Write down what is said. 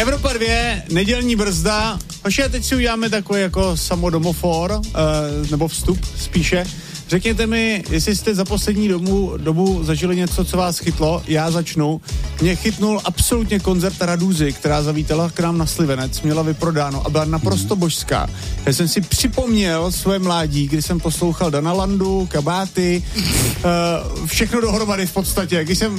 Evropa 2, nedělní brzda. Hoši, teď si uděláme takový jako samodomofor, nebo vstup spíše. Řekněte mi, jestli jste za poslední dobu zažili něco, co vás chytlo. Já začnu. Mě chytnul absolutně koncert Radúzy, která zavítala k nám na Slivenec, měla vyprodáno a byla naprosto božská. Já jsem si připomněl své mládí, kdy jsem poslouchal Dana Landu, Kabáty, všechno dohromady v podstatě. Když jsem